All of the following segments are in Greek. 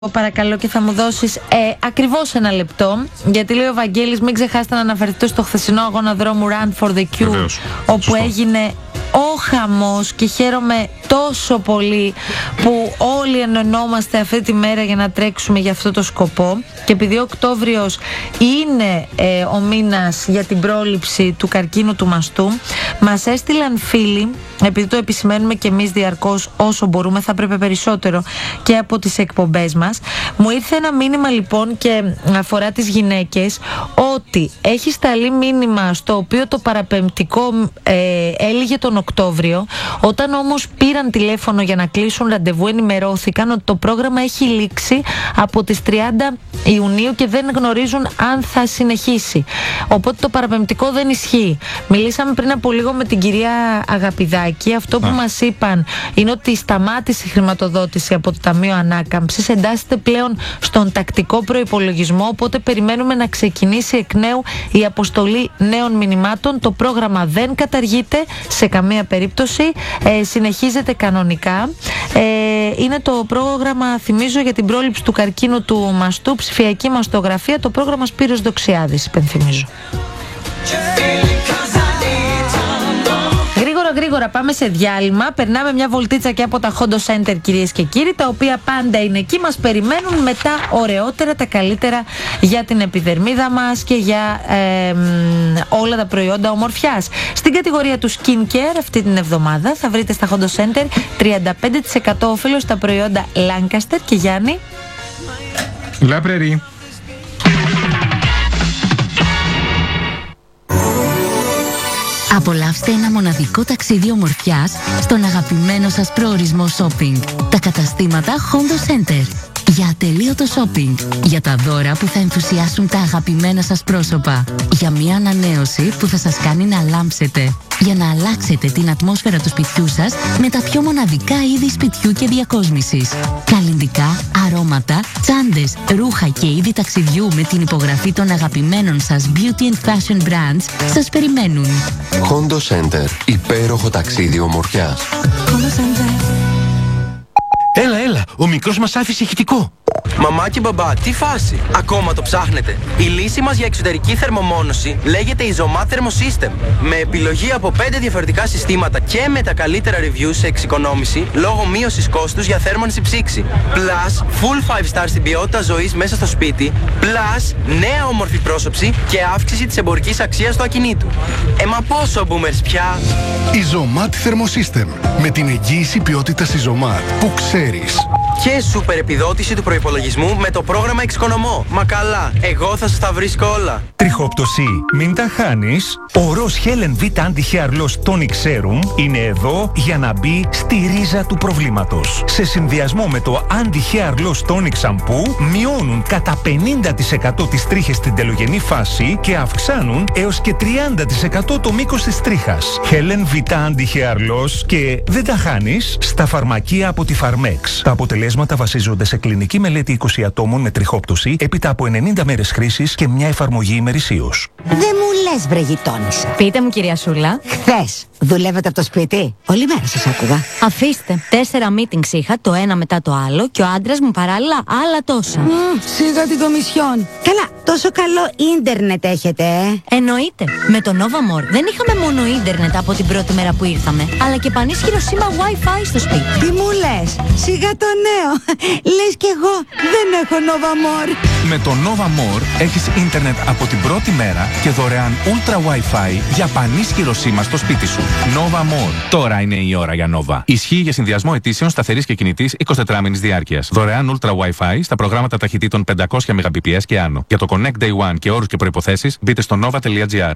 Παρακαλώ και θα μου δώσεις ακριβώς ένα λεπτό, γιατί λέει ο Βαγγέλης μην ξεχάσετε να αναφερθείτε στο χθεσινό αγώνα δρόμου Run for the Q. Βεβαίως. Όπου Σωστό. έγινε ο χαμός και χαίρομαι τόσο πολύ που όλοι ενωνόμαστε αυτή τη μέρα για να τρέξουμε για αυτό το σκοπό. Και επειδή ο Οκτώβριος είναι ο μήνας για την πρόληψη του καρκίνου του μαστού, μας έστειλαν φίλοι, επειδή το επισημαίνουμε και εμείς διαρκώς όσο μπορούμε, θα πρέπει περισσότερο και από τις εκπομπές μας. Μου ήρθε ένα μήνυμα λοιπόν και αφορά τις γυναίκες, ότι έχει σταλεί μήνυμα στο οποίο το παραπεμπτικό έλεγε τον Οκτώβριο. Όταν όμως πήραν τηλέφωνο για να κλείσουν ραντεβού, ενημερώθηκαν ότι το πρόγραμμα έχει λήξει από τις 30 Ιουνίου και δεν γνωρίζουν αν θα συνεχίσει. Οπότε το παραπεμπτικό δεν ισχύει. Μιλήσαμε πριν από λίγο με την κυρία Αγαπηδάκη. Αυτό που μας είπαν είναι ότι σταμάτησε η χρηματοδότηση από το Ταμείο Ανάκαμψης, εντάσσεται πλέον στον τακτικό προϋπολογισμό, οπότε περιμένουμε να ξεκινήσει εκ νέου η αποστολή νέων μηνυμάτων. Το πρόγραμμα δεν καταργείται σε καμία περίπτωση, συνεχίζεται κανονικά. Είναι το πρόγραμμα, θυμίζω, για την πρόληψη του καρκίνου του μαστού, ψηφιακή μαστογραφία, το πρόγραμμα Σπύρος Δοξιάδης, υπενθυμίζω. Γρήγορα πάμε σε διάλειμμα. Περνάμε μια βολτίτσα και από τα Honda Center, κυρίες και κύριοι, τα οποία πάντα είναι εκεί. Μας περιμένουν με τα ωραιότερα, τα καλύτερα για την επιδερμίδα μας και για όλα τα προϊόντα ομορφιάς. Στην κατηγορία του skincare αυτή την εβδομάδα θα βρείτε στα Honda Center 35% όφελο στα προϊόντα Lancaster και Γιάννη. Λαπρερή. Απολαύστε ένα μοναδικό ταξίδι ομορφιάς στον αγαπημένο σας προορισμό shopping. Τα καταστήματα Honda Center. Για ατελείωτο shopping. Για τα δώρα που θα ενθουσιάσουν τα αγαπημένα σας πρόσωπα. Για μια ανανέωση που θα σας κάνει να λάμψετε. Για να αλλάξετε την ατμόσφαιρα του σπιτιού σας με τα πιο μοναδικά είδη σπιτιού και διακόσμησης. Καλλυντικά, αρώματα, τσάντες, ρούχα και είδη ταξιδιού με την υπογραφή των αγαπημένων σας beauty and fashion brands σας περιμένουν. Honda Center. Υπέροχο ταξίδι ομορφιάς. Έλα, ο μικρός μας άφησε ηχητικό. Μαμά και μπαμπά, τι φάση! Ακόμα το ψάχνετε? Η λύση μας για εξωτερική θερμομόνωση λέγεται Isomat Thermosystem. Με επιλογή από 5 διαφορετικά συστήματα και με τα καλύτερα reviews σε εξοικονόμηση λόγω μείωσης κόστους για θέρμανση ψήξη. Plus, full 5 stars στην ποιότητα ζωής μέσα στο σπίτι. Plus, νέα όμορφη πρόσωψη και αύξηση της εμπορικής αξίας του ακινήτου. Μα πόσο boomers πια! Isomat Thermosystem. Με την εγγύηση ποιότητας Isomat που ξέρεις. Και σούπερ επιδότηση του προϋπολογισμού με το πρόγραμμα Εξοικονομώ. Μα καλά, εγώ θα σας τα βρίσκω όλα. Τριχόπτωση, μην τα χάνεις. Ο Ροζ Helen V Anti-Hair Loss Tonic Serum είναι εδώ για να μπει στη ρίζα του προβλήματος. Σε συνδυασμό με το Anti-Hair Loss Tonic Shampoo μειώνουν κατά 50% τις τρίχες στην τελογενή φάση και αυξάνουν έως και 30% το μήκος της τρίχας. Helen V Anti-Hair Loss και δεν τα χάνεις στα φαρμακεία από τη Pharmex. Τα αποτελέσματα βασίζονται σε κλινική μελέτη 20 ατόμων με τριχόπτωση έπειτα από 90 μέρες χρήσης και μια εφαρμογή ημερησίως. Δεν μου λες, βρε γειτόνισσα. Πείτε μου, κυρία Σούλα. Χθες δουλεύετε από το σπίτι? Όλη μέρα σας άκουγα. Αφήστε. 4 meetings είχα, το ένα μετά το άλλο, και ο άντρας μου παράλληλα άλλα τόσα. Σίγα την κομισιόν. Καλά, τόσο καλό ίντερνετ έχετε, Εννοείται. Με το Nova More δεν είχαμε μόνο ίντερνετ από την πρώτη μέρα που ήρθαμε, αλλά και πανίσχυρο σήμα Wi-Fi στο σπίτι. Τι μου λες? Σιγά το νέο. Λες κι εγώ δεν έχω Nova More. Με το Nova More έχεις ίντερνετ από την πρώτη μέρα και δωρεάν Ultra Wi-Fi για πανίσχυρο σήμα στο σπίτι σου. Nova More. Τώρα είναι η ώρα για Nova. Ισχύει για συνδυασμό ετήσεων σταθερής και κινητής 24μηνης διάρκειας. Δωρεάν Ultra Wi-Fi στα προγράμματα ταχυτήτων 500 Mbps και άνω. Για το Connect Day One και όρους και προϋποθέσεις μπείτε στο nova.gr.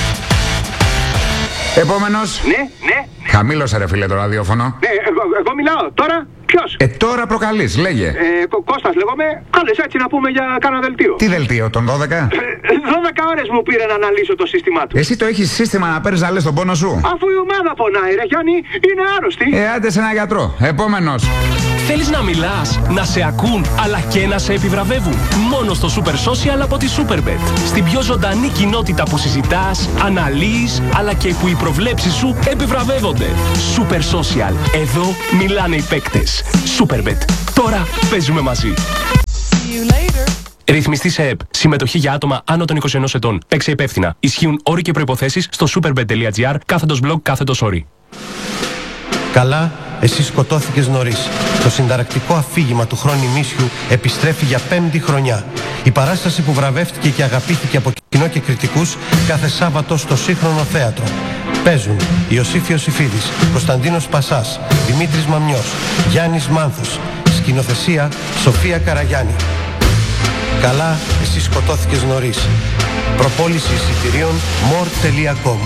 Επόμενος. Ναι. Χαμήλωσε ρε φίλε το ραδιόφωνο. Ναι, εγώ μιλάω. Τώρα ποιος? Τώρα προκαλείς, λέγε. Κώστας λέγομαι. Κάλες έτσι να πούμε για κάνα δελτίο. Τι δελτίο, τον 12? 12 ώρες μου πήρε να αναλύσω το σύστημά του. Εσύ το έχεις σύστημα να παίρνεις να λες τον πόνο σου? Αφού η ομάδα πονάει ρε Γιάννη, είναι άρρωστη. Άντε σε ένα γιατρό. Επόμενος. Θέλεις να μιλάς, να σε ακούν, αλλά και να σε επιβραβεύουν? Μόνο στο Super Social από τη Superbet. Στην πιο ζωντανή κοινότητα που συζητάς, αναλύεις, αλλά και που οι προβλέψεις σου επιβραβεύονται. Super Social. Εδώ μιλάνε οι παίκτες. Superbet. Τώρα παίζουμε μαζί. Ρυθμιστή σε ΕΠ. Συμμετοχή για άτομα άνω των 21 ετών. Παίξε υπεύθυνα. Ισχύουν όροι και προϋποθέσεις στο superbet.gr/blog/όροι. Καλά, εσύ σκοτώθηκες νωρίς. Το συνταρακτικό αφήγημα του χρόνου ημίσιου επιστρέφει για 5η χρονιά. Η παράσταση που βραβεύτηκε και αγαπήθηκε από κοινό και κριτικούς κάθε Σάββατο στο Σύγχρονο Θέατρο. Παίζουν Ιωσήφ Ιωσήφιδης, Κωνσταντίνος Πασάς, Δημήτρης Μαμιός, Γιάννης Μάνθος. Σκηνοθεσία Σοφία Καραγιάννη. Καλά, εσύ σκοτώθηκες νωρίς. Προπόληση εισιτηρίων more.com.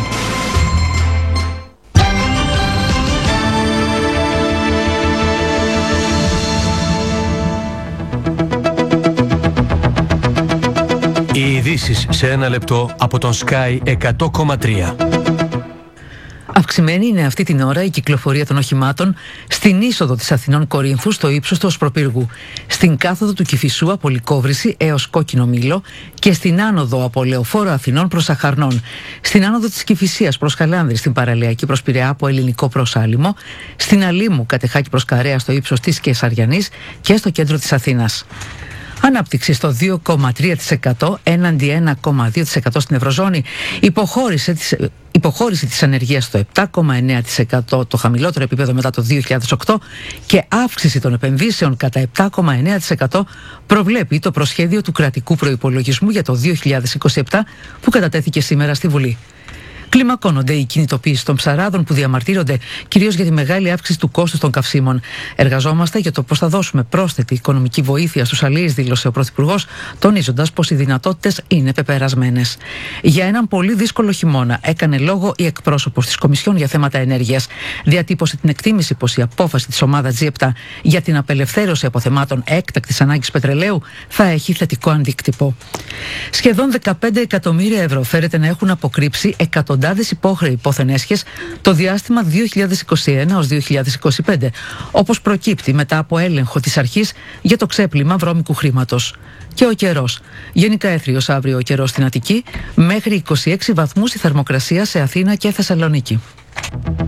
Οι ειδήσεις σε ένα λεπτό από τον Sky 100,3. Αυξημένη είναι αυτή την ώρα η κυκλοφορία των οχημάτων στην είσοδο της Αθηνών Κορίνθου στο ύψος του Οσπροπύργου, στην κάθοδο του Κηφισού από Λυκόβρηση έως Κόκκινο Μήλο και στην άνοδο από Λεωφόρο Αθηνών προς Αχαρνών, στην άνοδο της Κηφισίας προς Χαλάνδρη, στην Παραλιακή προς Πειραιά από Ελληνικό προς Άλυμο, στην Αλήμου Κατεχάκη προς Καρέα στο ύψος της Κεσαριανής και στο κέντρο της Αθήνας. Ανάπτυξη στο 2,3% έναντι 1,2% στην Ευρωζώνη. Υποχώρηση της ανεργίας στο 7,9%, το χαμηλότερο επίπεδο μετά το 2008, και αύξηση των επενδύσεων κατά 7,9% προβλέπει το προσχέδιο του κρατικού προϋπολογισμού για το 2027 που κατατέθηκε σήμερα στη Βουλή. Κλιμακώνονται οι κινητοποίησεις των ψαράδων που διαμαρτύρονται κυρίως για τη μεγάλη αύξηση του κόστους των καυσίμων. Εργαζόμαστε για το πώς θα δώσουμε πρόσθετη οικονομική βοήθεια στους αλλοίς, δήλωσε ο Πρωθυπουργός, τονίζοντας πως οι δυνατότητες είναι πεπερασμένες. Για έναν πολύ δύσκολο χειμώνα έκανε λόγο η εκπρόσωπος της Κομισιόν για θέματα ενέργειας. Διατύπωσε την εκτίμηση πως η απόφαση της ομάδας G7 για την απελευθέρωση αποθεμάτων έκτακτης ανάγκης πετρελαίου θα έχει θετικό αντίκτυπο. Σχεδόν 15 εκατομμύρια ευρώ φέρεται να έχουν αποκρύψει εκατοντάδες υπόχρεοι υπόθεν έσχες το διάστημα 2021 ως 2025, όπως προκύπτει μετά από έλεγχο της αρχής για το ξέπλυμα βρώμικου χρήματος. Και ο καιρός. Γενικά έθριος αύριο ο καιρός στην Αττική, μέχρι 26 βαθμούς η θερμοκρασία σε Αθήνα και Θεσσαλονίκη.